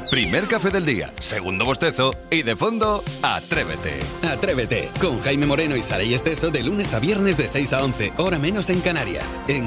Primer café del día, segundo bostezo y de fondo, Atrévete. Atrévete, con Jaime Moreno y Saray Esteso de lunes a viernes de 6 a 11, hora menos en Canarias, en